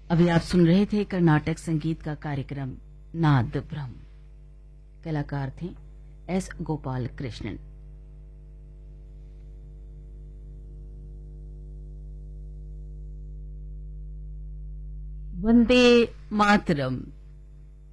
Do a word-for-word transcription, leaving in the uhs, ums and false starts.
अभी आप सुन रहे थे कर्नाटक संगीत का कार्यक्रम नाद ब्रह्म। कलाकार थे एस गोपाल कृष्णन। वंदे मातरम।